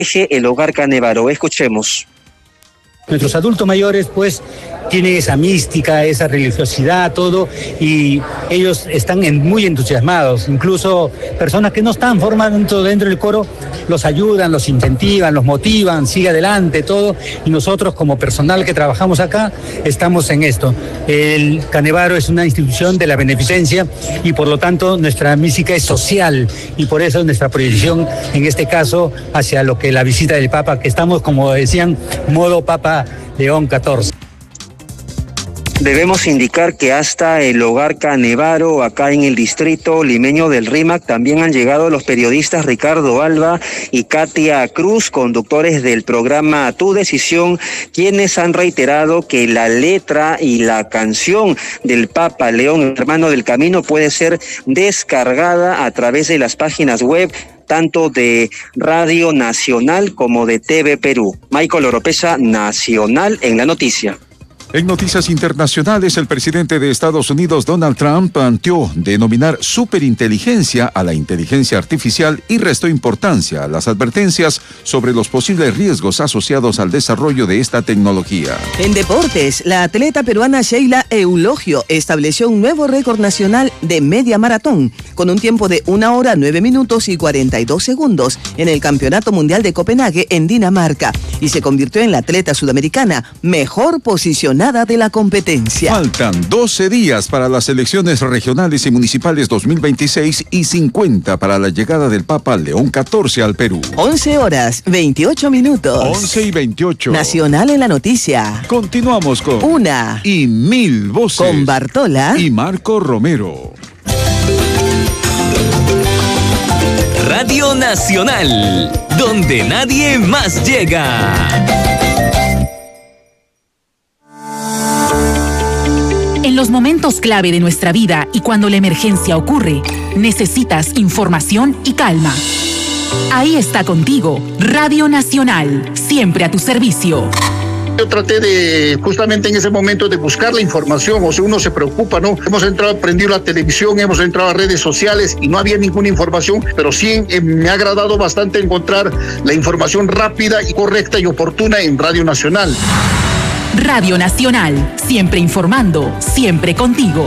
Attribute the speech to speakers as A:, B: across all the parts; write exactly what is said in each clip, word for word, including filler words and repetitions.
A: el Hogar Canevaro. Escuchemos.
B: Nuestros adultos mayores, pues, tienen esa mística, esa religiosidad, todo, y ellos están en, muy entusiasmados. Incluso personas que no están formando dentro del coro los ayudan, los incentivan, los motivan, sigue adelante, todo. Y nosotros, como personal que trabajamos acá, estamos en esto. El Canevaro es una institución de la beneficencia y, por lo tanto, nuestra mística es social, y por eso nuestra proyección, en este caso, hacia lo que la visita del Papa, que estamos, como decían, modo Papa León catorce.
A: Debemos indicar que hasta el Hogar Canevaro, acá en el distrito limeño del Rímac, también han llegado los periodistas Ricardo Alba y Katia Cruz, conductores del programa Tu Decisión, quienes han reiterado que la letra y la canción del Papa León, hermano del camino, puede ser descargada a través de las páginas web tanto de Radio Nacional como de T V Perú. Michael Oropesa, Nacional en la noticia.
C: En noticias internacionales, el presidente de Estados Unidos, Donald Trump, planteó denominar superinteligencia a la inteligencia artificial y restó importancia a las advertencias sobre los posibles riesgos asociados al desarrollo de esta tecnología.
D: En deportes, la atleta peruana Sheila Eulogio estableció un nuevo récord nacional de media maratón, con un tiempo de una hora, nueve minutos y cuarenta y dos segundos en el Campeonato Mundial de Copenhague en Dinamarca, y se convirtió en la atleta sudamericana mejor posicionada de la competencia.
C: Faltan doce días para las elecciones regionales y municipales dos mil veintiséis y cincuenta para la llegada del Papa León catorce al Perú.
D: once horas, veintiocho minutos.
C: once y veintiocho.
D: Nacional en la noticia.
C: Continuamos con
D: Una
C: y mil voces.
D: Con Bartola
C: y Marco Romero.
E: Radio Nacional, donde nadie más llega.
F: En los momentos clave de nuestra vida y cuando la emergencia ocurre, necesitas información y calma. Ahí está contigo, Radio Nacional, siempre a tu servicio.
G: Yo traté de, justamente en ese momento, de buscar la información, o sea, uno se preocupa, ¿no? Hemos entrado, prendido la televisión, hemos entrado a redes sociales y no había ninguna información, pero sí eh, me ha agradado bastante encontrar la información rápida y correcta y oportuna en Radio Nacional.
F: Radio Nacional, siempre informando, siempre contigo.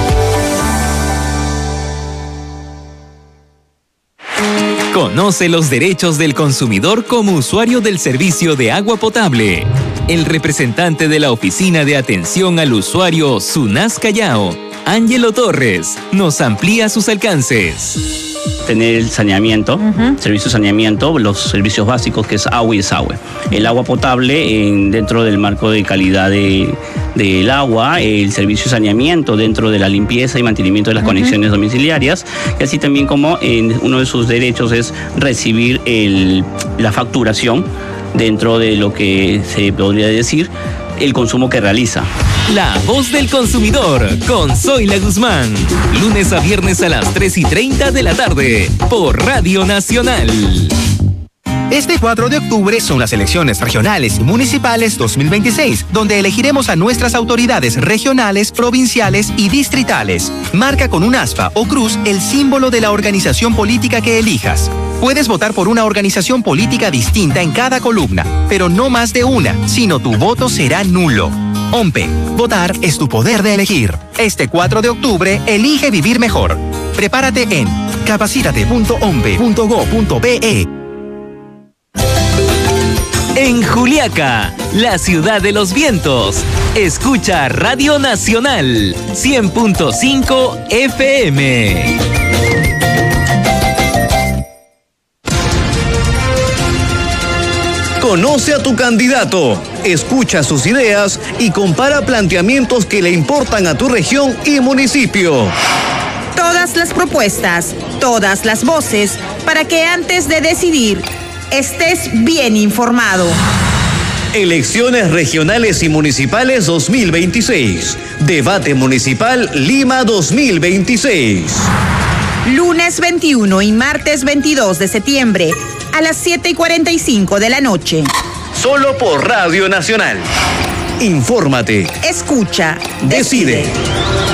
E: Conoce los derechos del consumidor como usuario del servicio de agua potable. El representante de la Oficina de Atención al Usuario SUNAS Callao, Ángelo Torres, nos amplía sus alcances.
H: Tener el saneamiento, uh-huh. servicio de saneamiento, los servicios básicos que es agua y desagüe. El agua potable en, dentro del marco de calidad de, del agua, el servicio de saneamiento dentro de la limpieza y mantenimiento de las uh-huh. conexiones domiciliarias, y así también como en uno de sus derechos es recibir el, la facturación dentro de lo que se podría decir el consumo que realiza.
E: La voz del consumidor con Zoila Guzmán. Lunes a viernes a las tres y treinta de la tarde por Radio Nacional.
I: Este cuatro de octubre son las elecciones regionales y municipales dos mil veintiséis, donde elegiremos a nuestras autoridades regionales, provinciales y distritales. Marca con un aspa o cruz el símbolo de la organización política que elijas. Puedes votar por una organización política distinta en cada columna, pero no más de una, sino tu voto será nulo. OMPE, votar es tu poder de elegir. Este cuatro de octubre, elige vivir mejor. Prepárate en capacítate punto ompe punto go punto be.
E: En Juliaca, la ciudad de los vientos, escucha Radio Nacional cien punto cinco F M.
J: Conoce a tu candidato, escucha sus ideas y compara planteamientos que le importan a tu región y municipio.
K: Todas las propuestas, todas las voces, para que antes de decidir estés bien informado.
J: Elecciones regionales y municipales dos mil veintiséis. Debate Municipal Lima dos mil veintiséis.
K: Lunes veintiuno y martes veintidós de septiembre a las siete y cuarenta y cinco de la noche.
J: Solo por Radio Nacional. Infórmate.
K: Escucha.
J: Decide.
K: Decide.